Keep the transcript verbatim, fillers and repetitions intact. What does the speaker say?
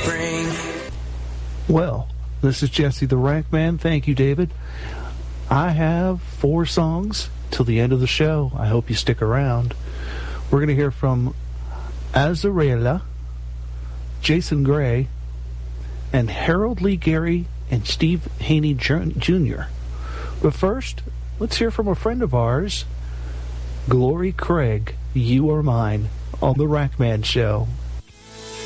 bring. Well, this is Jesse the Rackman. Thank you, David. I have four songs till the end of the show. I hope you stick around. We're going to hear from Azarela, Jason Gray, and Harold Lee Gary and Steve Haney Junior But first, let's hear from a friend of ours, Glory Craig, You Are Mine, on the Rackman Show.